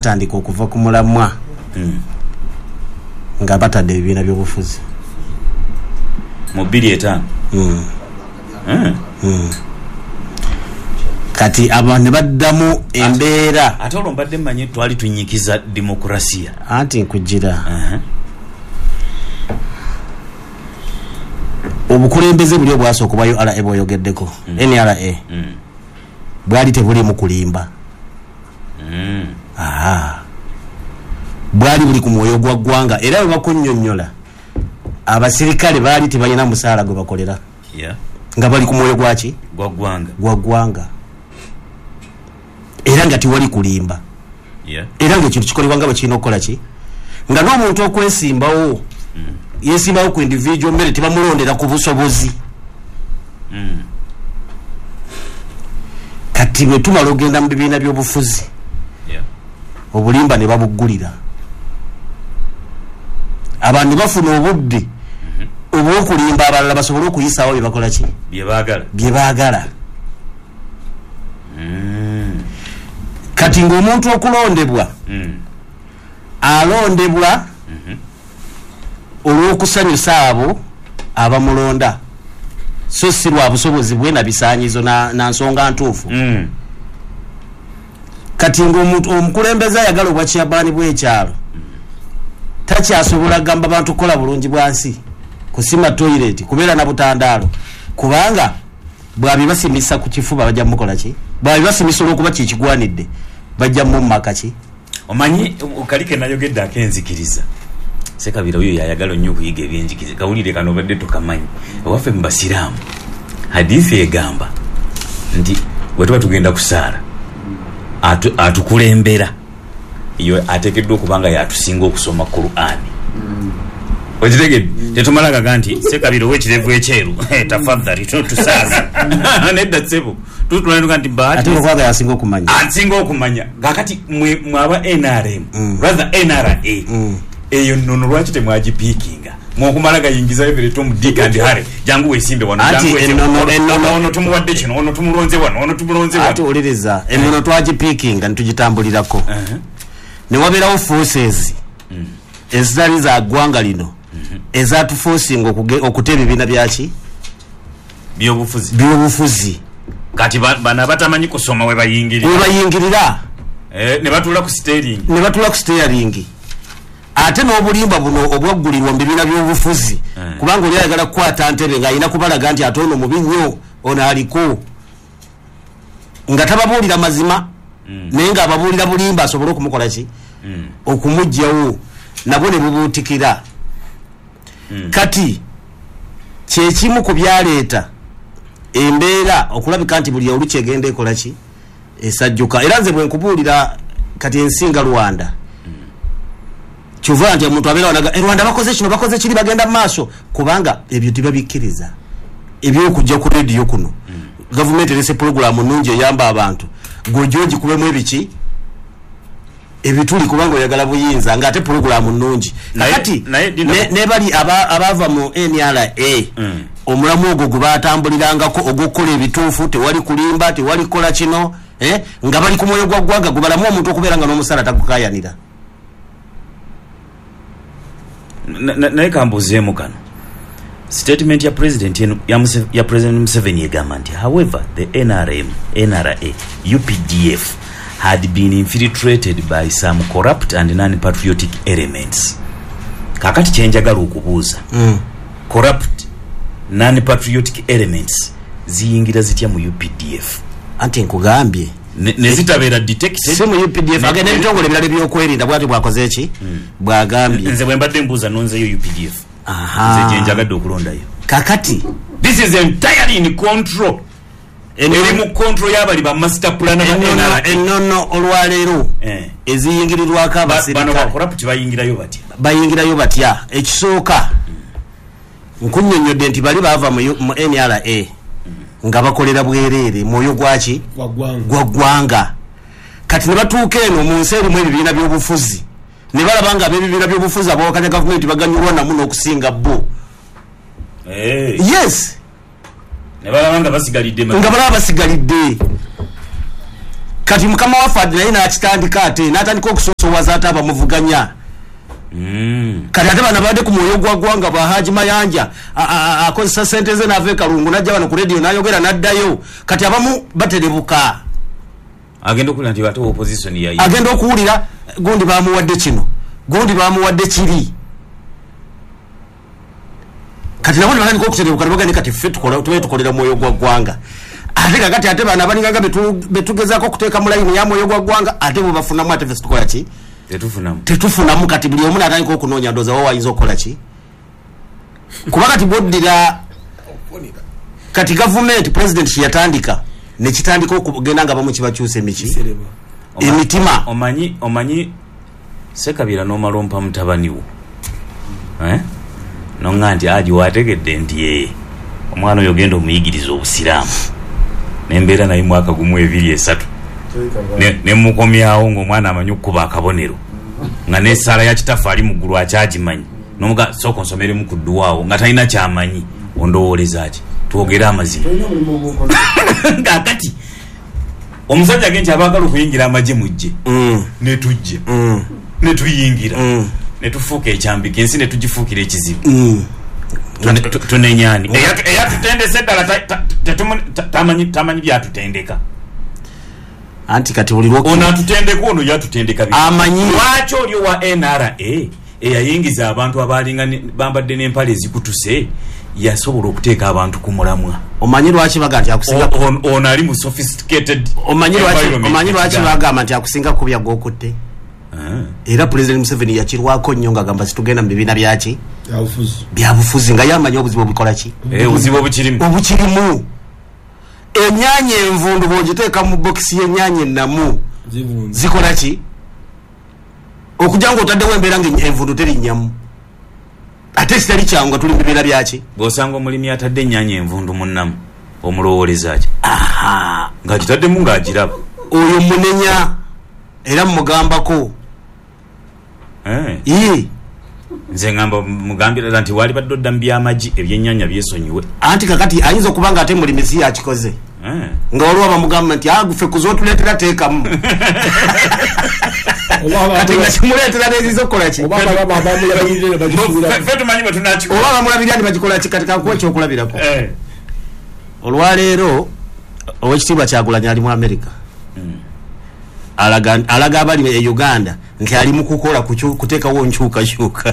batandika okuva ku mulamwa nga batadde ebibiina by'obufuzi mu 2.5 kati abantu ne baddamu embeera ate olwo mbadde mmanyi twali tunyikiza demokrasia anti nkujira obukulembeze buli obwasooka obwa URA bw'oyogeddeko NRA bwali tebuli mu kulimba bwali buli ku mwoyo gwa ggwanga era bwe bakunnyonnyola abasirikale baali tebalina musaala gwe bakolera nga bali ku mwoyo gwaki gwa ggwanga era nga tiwali kulimba era nga ekintu kikolebwa nga bakirina okukola ki nga n'omuntu okwesimbawo yesimbawo ku individual mbere tebamulondera ku busobozi kati bwe tumala ogenda mu bibiina by'obufuzi obulimba ne babuggulira abantu bafuna obudde obw'okulimba abalala basobole okuyisaawo bye bakola ki bye baagala kati ng'omuntu okulondebwa alondebwa olw'okusanyusa abo abamulonda so si lwa busobozi bwe na bisaanyizo na nsonga ntuufu kati ng'omuntu omukulembeze ayagala obwakiyabaani bw'ekyalo takyasobola gamba bantu kukola bulungi bwansi kusima toilet kubeera na butandaalo kubanga bwabibasimisa ku kifuba bajja mukola ki bwabibasimisa olw'okuba kikigwanidde bajja mu maka ki omanyi kalike nayogedde akenzikiriza sekabira oyo yayagala nnyo okuyiga ebyenjigiriza kawulire kano obadde tukamanyi ewaffe mu basiraamu hadithi egamba nti bwe tuba tugenda kusaala atukulembera iyo ateekeddwa okubanga yatusinga okusoma Qur'ani okitegedde tetumalaga nti sekabira ow'ekirevu ekyeru tafadhali tusaaza nedda sebo tutulanuka nti ate okwaga yasinga okumanya ansinga okumanya kakati mwaba NRM rather NRA eyo nnono lwaki temwagipiikinga mwokumala gayingizayo bere tomudika and hare jangu wesimbe wano ono tumuwadde kino ono tumulonze wano ono tumulonze wano ate oliriza ennono twagipiikinga nitugitambulirako ne wabeerawo forces ezitali za ggwanga lino ezatuforcing okuta ebibiina byaki by'obufuzi kati bana batamanyi kusoma we bayingirira ne batula ku steering ate n'obulimba buno obwaggulirwa mu bibiina by'obufuzi kubanga oli ayagala kukwata ntebe ng'alina kubalaga nti ate ono mubi nnyo ono aliko nga tababuulira mazima naye ng'ababuulira bulimba asobole okumukola ki okumugjawo nabwo ne bubuutikira kati kyekimu ku byaleeta embeera okulabika nti buli oluki egenda ekola ki esajjuka era nze bwe nkubuulira kati ensinga Rwanda kyuva nti omuntu abeera wanaga Rwanda bakoze kino bakoze kiri bagenda mu maaso kubanga ebyo tibabikkiriza ebyokujja ku rediyo kuno gavumenti erese puroguramu nnungi eyamba abantu gwejoji kubemu ebiki ebituli kubanga oyagala buyinza nga ate puroguramu nnungi nakati nebali abava mu NRA omulamu ogwo gwe batambulirangako ogw'okukola ebituufu tewali kulimba tewali kukola kino nga bali ku mwoyo gwa ggwanga gubalamu omuntu okubeera nga n'omusala tagukayanira naye kambuzeemu kano statement ya president ya president Museveni egamba nti however the NRA UPDF had been infiltrated by some corrupt and non-patriotic elements. Kakati kyenjagala okubuuza corrupt non-patriotic elements ziyingira zitya mu UPDF anti nkugambye nezitabeera detected si mu UPDF agenda ebitongole ebirala ebyokwerinda bwati bwakoze eki bwagambye nze bwe mbadde mbuuza nonzeyo UPDF nze gyenjagadde okulondayo kakati this is entirely in control eri mu control y'abali ba master plan ennono olwaleero eziyingirirwako abasirikale bayingirayo batya ekisooka nkunnyonnyodde nti bali baava mu NRA nga bakolera bwereere mwoyo gwaki gwa ggwanga kati ne batuuka eno mu nsi erimu ebibiina by'obufuzi ne balaba nga ab'ebibiina by'obufuzi abawakanya gavumenti baganyulwa namu n'okusinga bo yes nga balaba basigalidde kati mukama wa Fad naye n'akitandika ate n'atandika okusosowaza ate abamuvuganya. Kati ate bana badde ku mwoyo gwa ggwanga ba Haji Mayanja akozesa sente ze n'ava e Kalungu n'ajja bano ku radio n'ayogera n'addayo. Kati abamu baterebuka. Agenda okulira nti bate opposition yayi. Agenda okuwulira gundi bamuwadde kino. Gundi bamuwadde kiri. Kati nabo batandika okuterebuka ne kati ffe tukolera mwoyo gwa ggwanga. Ate kakati ate bana abaningaga betugezaako okuteeka mu layini ya mwoyo gwa ggwanga ate bo bafunamu ate ffe tukola ki? Tetufunamu kati buli omu n'atandika okunoonya ndowooza wa wayinza okukola ki? Kuba kati bwoddira kati gavumenti president kye yatandika ne kitandika okugenda nga bamu kibakyusa emitima. Omanyi Sekabira n'omalompa mutabani wo. Nonga nti aji wategedde nti yeye omwana oyo genda omuyigiriza obusiraamu n'embeera naye mwaka gumu 2-3 ne mukomyawo ng'omwana amanyi okukuba akabonero nga n'essaala ya kitaffe ali mu ggulu akyagimanyi n'omuga sooka onsomeremu ku dduwaawo nga talina kyamanyi ondowooleza ki twogere amazima. Kakati omusajja ge nti abaagala okuyingira amagye mujje ne tujje ne tuyingira ne tufuuka ekyambika ensi ne tugifuukira ekizibu. Tunenyani eyatutendese ddala tamanyi byatutendeka. Anti kati buli ono atutendeka ono yatutendeka amanyi lwaki oli wa NRA eyayingiza abantu abalinga bambadde n'empale ezikutuse yasobola okuteeka abantu ku mulamwa. Omanyi lwaki baga nti akusinga ono ali mu sophisticated. Omanyi lwaki bagamba nti akusinga kubya gwokutte. Era President Museveni yakirwako nnyo ng'agamba situgenda mu bibiina byaki byabufuzi nga yamanyi obuzibu obukola ki? Obuzibu obukirimu. Ennyaanya envundu bw'ogiteeka mu bokisi y'ennyaanya ennamu zikola ki? Okujja ng'otaddewo embeera ng'envundu terinnyamu. Ate kitali kyangu nga tuli mu bibiina byaki? Bw'osanga omulimi atadde ennyaanya envundu munnamu omulowooleza ki? Ng'agitaddemu ng'agiraba. Oyo munenya era mugambako. Nze ngamba mugambira nti wali badde odda mu by'amagi ebyennyanja byesonyiwe. Anti kakati ayinza okuba nga ate mulimisi yakikoze. Nga olwo bamugamba nti ffe kuzootuleetera teekamu. Kati nga kimuleetera neziza okukola ki? Ffe tumanyi bwe tunakikola. Oba bamulabirira nibagikola ki? Kati kankuwa ekyokulabirako. Olwaleero Oweekitiibwa Kyagulanyi ali mu America. Alaga abali e Uganda nti ali mu kukola kuteekawo nkyukakyuka.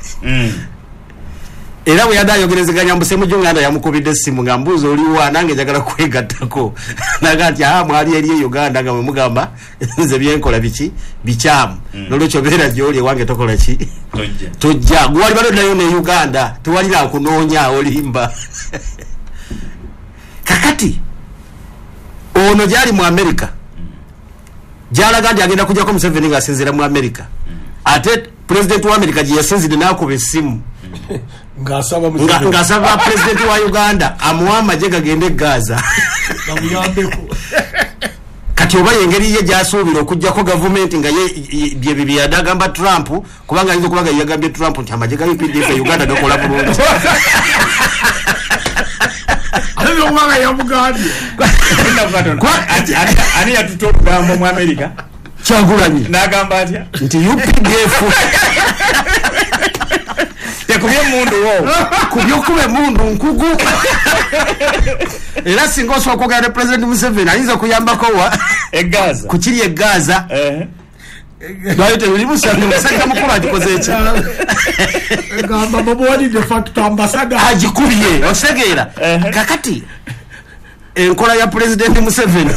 Era bwe yadde ayogerezeganya mbusemu Uganda yamukubidde essimu nga mbuuza oliwa nange njagala kwegattako. Naga nti mwali eri e Uganda nga mwemugamba nze byenkola biki bikyamu. Nolwekyo beera gy'oli ewange tokola ki? Tojja. Gwali baloddayo ne Uganda tewalina akunoonya olimba. Kakati ono gyali mu America jalaga ndi agenda kujja ko Museveni nga asinzira mu America. Ate president wa America gye yasinzire n'akuba essimu ngasaba president wa Uganda amuwa amagye gagende Gaza. Kati oba yengeri ye gyasuubira okujjako gavumenti nga bye byadagamba Trump kubanga ayinza okuba nga yagambye Trump nti amagye ga UPDF e Uganda gakola bulungi. Ani yatutogambo mu America Kyagulanyi n'agamba atya nti UPDF tekubye mundu wo kubyokube mundu nkugu. Era singa osooka okugenda President Museveni ayinza kuyambako wa Gaza kukiri e Gaza. Bayo tebuli musanga musanga mukulu agikoze eki gamba babwali de facto ambassador agikubiye osegeera. Kakati enkola ya President Museveni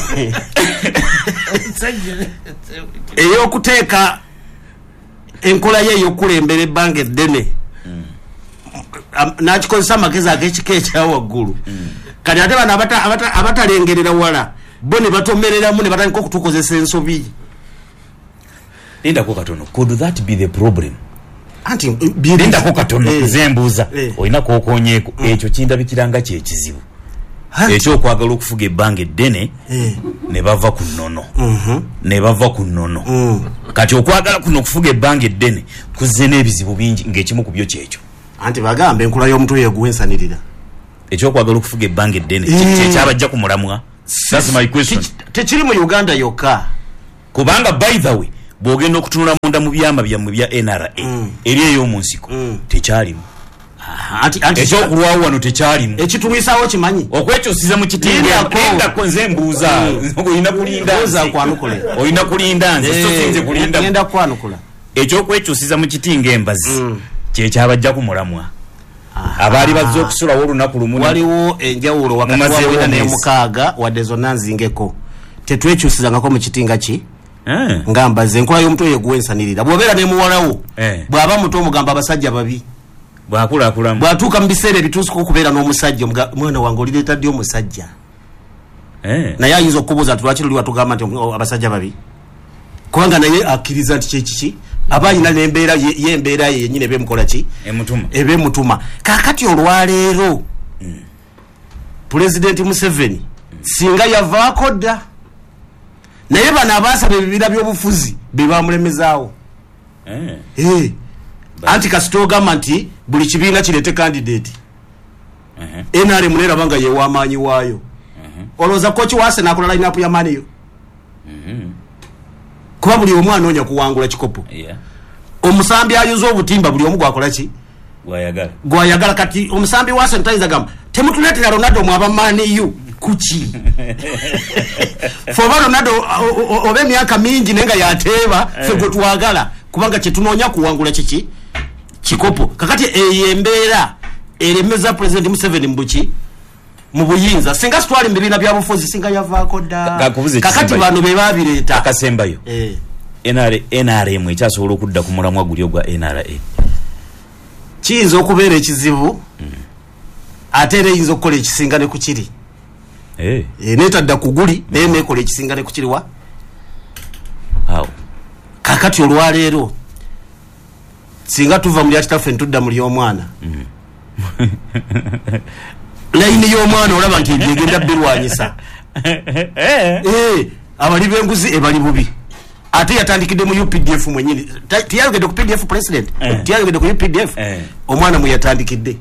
ey'okuteeka enkola ye ey'okulembera ebbanga eddene n'akikozesa amagezi ag'ekika ekya waggulu. Kati ate bano abatalengerera wala bo ne batomereramu ne batandika okutukozesa ensobi. Lindako katono, could that be the problem? Anti lindako katono zembuuza olina kookonyeeko ekyo kindabikiranga kyekizibu ekyokwagala okufuga ebbanga eddene ne bava ku nnono ne bava ku nnono. Kati okwagala kuno okufuga ebbanga eddene kuzze n'ebizibu bingi ng'ekimu ku byo kyekyo. Anti bagamba enkula y'omuntu yeeguwensanirira ekyokwagala okufuga ebbanga eddene kyekyabajja ku mulamwa That's my question. Techiri mu Uganda yokka. Kubanga by the way, bwogenda okutunula munda mu byama bya NRA. Eri eyo mu nsiko. Tekyalimu. Anti ekyokulwawo wano tekyalimu. Ekitumisawo kimanyi. Okwekyusiza mu kitinga enda konze mbuuza. Oyina kulinda nze kwanukule. Oyina kulinda nze so sinze kulinda. Ngenda kwanukula. Ekyokwekyusiza mu kitinga embazi. Kye kyabajja ku mulamwa. Abali bazzo okusula olunaku lumu. Waliwo enjawulo wakati wa wina ne mukaaga wadde zonna nzingeko. Tetwekyusizangako mu kitinga ki? Ngamba ze nkola y'omutwe yegwensanirira. Bw'obeera ne muwalawo. Bw'aba muto omugamba abasajja babi. Bw'akulaakulamu. Bw'atuuka mu biseera ebituusuka okubeera n'omusajja mwana wange olireeta ddi omusajja. Naye ayinza okubuuza lwaki luli watugamba nti abasajja babi. Kubanga naye akkiriza nti kyekiki. Abayina n'embeera y'embeera ye yennyini ebeemukola ki? Ebeemutuma. Kaakati olwaleero Pulezidenti Museveni singa yavaako dda. Naye bano abaasaba ebibira by'obufuzi be bamulemezaawo. Anti kasita ogamba nti buli kibiina kireete candidate. NRM neraba nga yeewamaanyi waayo. Olowooza kochi waase n'akola line up ya maniyo. Kuba buli omu anoonya kuwangula kikopo. Omusambi ayuza obutimba buli omu gwakola ki? Gwayagala kati omusambi waase ntayinza gamba temutuleetera Ronaldo mu abamaniyu kuki. Foba Ronaldo obe myaka mingi nenga yateeba fe gwe twagala kubanga kye tunoonya kuwangula kiki kikopo. Kakati eyembeera eremeza President Museveni mbuki mu buyinza singa sitwali mu bibiina bya bufuzi singa yavaako dda. Kakati bano be babireeta akasembayo. NRM ekyasobola okudda ku mulamwa guli ogwa NRA. Kiyinza okubeera ekizibu ate era eyinza okukola ekisinga ne ku kiri. Neetadda ku guli naye neekola ekisinga ne ku kiriwa. Kakati olwaleero singa tuva mu lyakitaffe ntudda mu ly'omwana. Layini y'omwana olaba nti egenda birwanyisa. Abali b'enguzi ebali bubi. Ate yatandikidde mu UPDF mwenyini. Tiyayogedde ku PDF president. Tiyayogedde ku UPDF. Omwana mwe yatandikidde.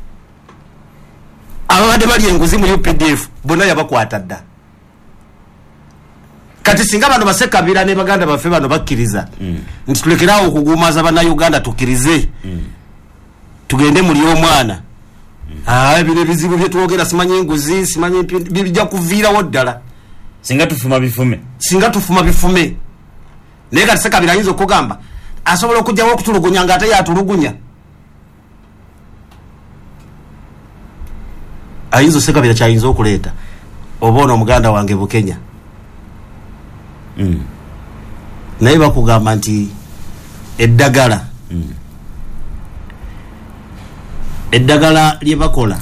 Ababadde bali enguzi mu UPDF bonna yabakwata dda. Kati singa bano basekabira ne baganda baffe bano bakkiriza. Nti tulekeraawo okuguumaza bannayuganda tukkirize. Tugende mu ly'omwana. Bino ebizibu bye twogera simanyi enguzi simanyi bijja kuviirawo ddala. Singa tufuma bifume. Naye kati sekabira ayinza okugamba asobola okujjawo okutulugunya ng'ate yatulugunya. Ayinza sekabira kyayinza okuleeta oba ono omuganda wange Bukenya. Naye bakugamba nti eddagala lye bakola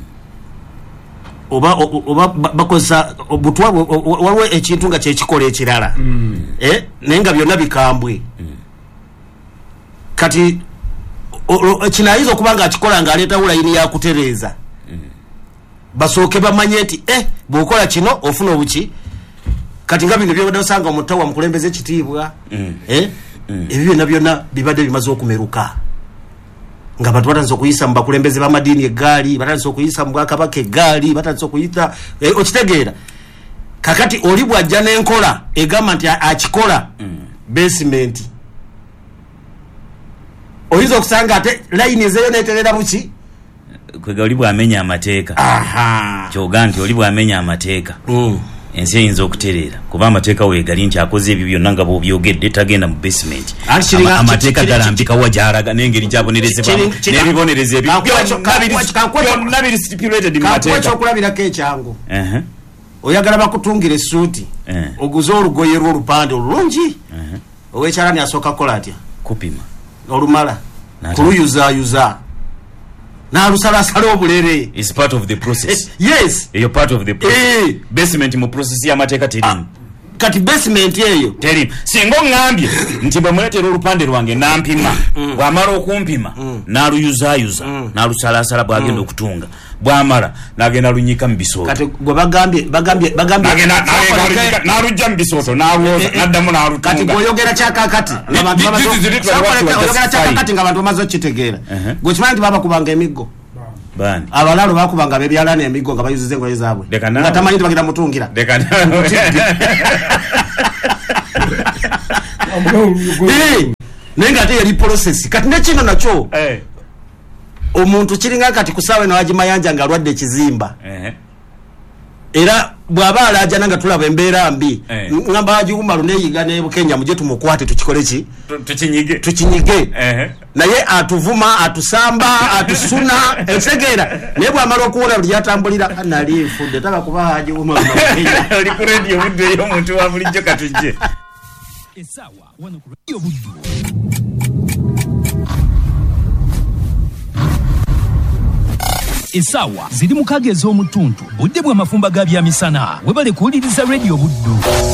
oba bakozesa obutwa waliwo ekintu nga kyekikola ekirala naye nga byonna bikambwe. Kati kino ayinza okuba nga akikola ng'aleetawo layini yakutereeza. Basooke bamanye nti bw'okola kino ofuna obuki. Kati nga bino byobadde osanga omutawa mukulembeze ekitiibwa. Ebyo byonna bibadde bimaze okumeruka. Nga bantu batandise okuyisa mu bakulembeze b'amadiini eggaali, batandise okuyisa mu Bwakabaka eggaali, batandise okuyita okitegeera. Kakati oli bw'ajja n'enkola egamba nti akikola basement. Oyinza okusanga ate layini ezeeyo neeterera buki? Kwega oli bw'amenya amateeka. Kyoga nti oli bw'amenya amateeka. Ensi eyinza okutereera kuba amateeka weegali nti akoze ebyo byonna nga bw'obyogedde tagenda mu basement. Amateeka galambika wa gy'alaga n'engeri gy'abonerezebwamu n'ebibonereza ebyo byonna biri stipulated mu mateeka. Ekyokulabirako ekyangu oyagala bakutungire essuuti oguze olugoye lw'olupande olulungi ow'ekyalani asooka kukola atya? Kupima olumala kuluyuzaayuza n'alusalasala obulere. Is part of the process. Yes. You're part of the process. Basement mu process y'amateeka terimu. Kati basement eyo terimu. Singa ngambye nti bwe muleetera olupande lwange nampima bw'amala okumpima n'aluyuzaayuza n'alusalasala bw'agenda okutunga bw'amala n'agenda lunyika mu bisooto. Kati gwe bagambye n'alujja mu bisooto n'alwoza n'addamu n'alutunga. Kati bw'oyogera kyakakati nga bantu bamaze okitegeera gwe kimanyi nti babakubanga emiggo. bani abalalo bakubanga bebyalana emigo nga bayuzize ngoye zaabwe nga tamanyi bagenda mutungira nenga ate yali process kati nekino nacho omuntu kiringa kati kusawe na waji mayanja nga alwadde ekizimba era bwaba alaja nanga tulaba embeera mbi ngamba haji umaru neyiga ne Kenya muje tumukwate tukikole ki tukinyige naye atuvuma atusamba atusuna esegeera naye bwamala okuwona buli yatambulira kanali fudde taka kuba haji umaru Kenya oli ku radio budde yo muntu wa bulijjo katujje esawa wana ku radio buddu esawa ziri mukaga ez'omutuntu budde bwa mafumba ga byamisana webale kuwuliriza radio buddu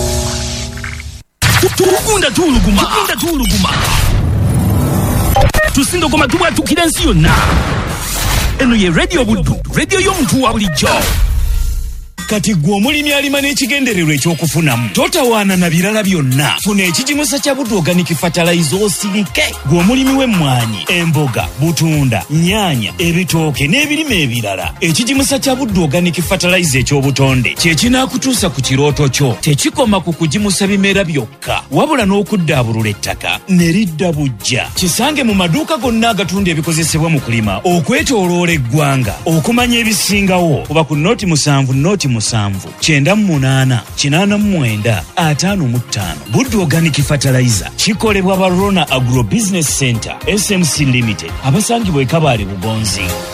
tukunda tuluguma tusindogoma tubwatukira ensi yonna eno ye radio buddu radio y'omuntu wa bulijjo kati gwe omulimi alima n'ekigendererwa ekyokufunamu totawaana na birala byonna funa ekigimusa kya Buddu Organic Fertilizer osirike gwe omulimi w'emmwanyi emboga butunda nyaanya ebitooke n'ebirime ebirala ekigimusa kya Buddu Organic Fertilizer ekyobutonde kye kinaakutuusa ku kirooto kyo tekikoma ku kugimusa bimera byokka wabula n'okuddaabulula ettaka ne lidda bujja kisange mu maduuka gonna agatunda ebikozesebwa mu kulima okwetooloola eggwanga okumanya ebisingawo kuba ku noti 7 9 8 55 Buddu Organic Fertilizer kikolebwa ba Rona Agro Business Center SMC Limited abasangibwa e Kabale Bugonzi.